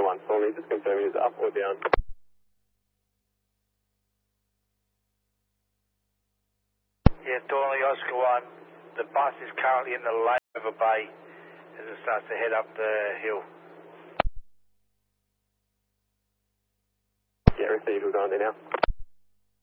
1, Thornley, just confirming is up or down. Yeah, Thornley, Oscar 1. The bus is currently in the layover bay as it starts to head up the hill. Yeah, received, we're going there now.